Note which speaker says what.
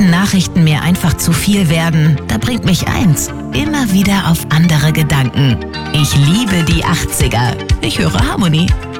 Speaker 1: schlechten Nachrichten mir einfach zu viel werden, da bringt mich eins immer wieder auf andere Gedanken. Ich liebe die 80er. Ich höre Harmonie.